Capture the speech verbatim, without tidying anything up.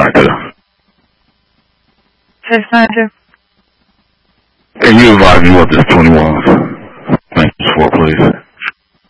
talk to? six nine two. Can you advise me what this twenty-one